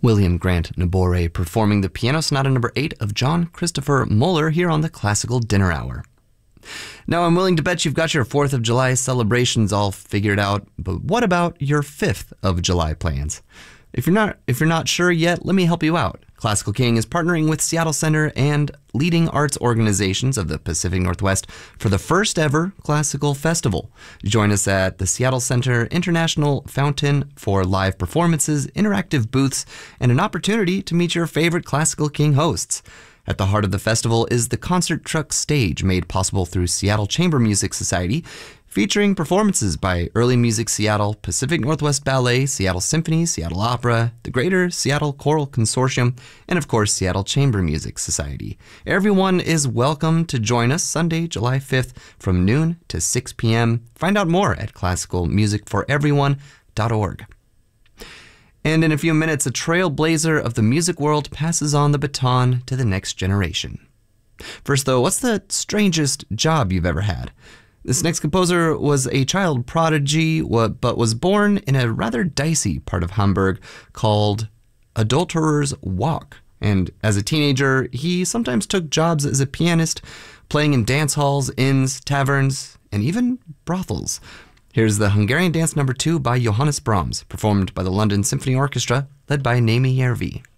William Grant Nabore performing the Piano Sonata No. 8 of John Christopher Mueller here on the Classical Dinner Hour. Now, I'm willing to bet you've got your 4th of July celebrations all figured out, but what about your 5th of July plans? If you're not sure yet, let me help you out. Classical King is partnering with Seattle Center and leading arts organizations of the Pacific Northwest for the first ever Classical Festival. Join us at the Seattle Center International Fountain for live performances, interactive booths, and an opportunity to meet your favorite Classical King hosts. At the heart of the festival is the Concert Truck Stage, made possible through Seattle Chamber Music Society, featuring performances by Early Music Seattle, Pacific Northwest Ballet, Seattle Symphony, Seattle Opera, the Greater Seattle Choral Consortium, and of course Seattle Chamber Music Society. Everyone is welcome to join us Sunday, July 5th from noon to 6 p.m. Find out more at classicalmusicforeveryone.org. And in a few minutes, a trailblazer of the music world passes on the baton to the next generation. First though, what's the strangest job you've ever had? This next composer was a child prodigy, but was born in a rather dicey part of Hamburg called Adulterer's Walk. And as a teenager, he sometimes took jobs as a pianist, playing in dance halls, inns, taverns, and even brothels. Here's the Hungarian Dance No. 2 by Johannes Brahms, performed by the London Symphony Orchestra, led by Némi Järvi.